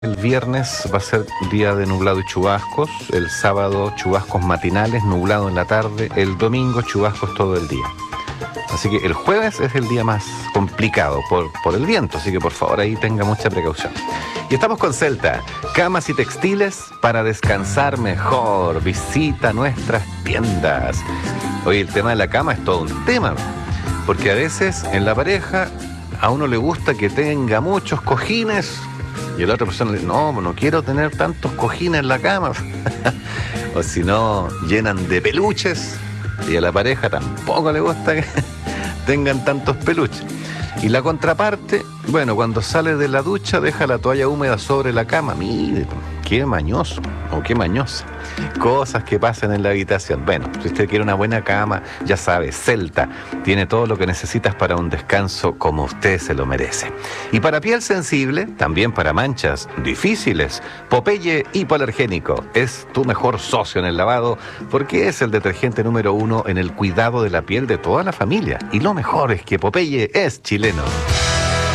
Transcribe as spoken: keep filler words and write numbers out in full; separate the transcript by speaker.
Speaker 1: El viernes va a ser día de nublado y chubascos, el sábado chubascos matinales, nublado en la tarde, el domingo chubascos todo el día. Así que el jueves es el día más complicado por, por el viento, así que por favor ahí tenga mucha precaución. Y estamos con Celta, camas y textiles para descansar mejor. Visita nuestras tiendas. Oye, el tema de la cama es todo un tema, porque a veces en la pareja a uno le gusta que tenga muchos cojines y la otra persona le dice, no, no quiero tener tantos cojines en la cama. O si no, llenan de peluches y a la pareja tampoco le gusta que tengan tantos peluches. Y la contraparte, bueno, cuando sale de la ducha deja la toalla húmeda sobre la cama. Mire, qué mañoso o qué mañosa. Cosas que pasan en la habitación. Bueno, si usted quiere una buena cama, ya sabe, Celta tiene todo lo que necesitas para un descanso como usted se lo merece. Y para piel sensible, también para manchas difíciles, Popeye Hipoalergénico es tu mejor socio en el lavado porque es el detergente número uno en el cuidado de la piel de toda la familia. Y lo mejor es que Popeye es chileno.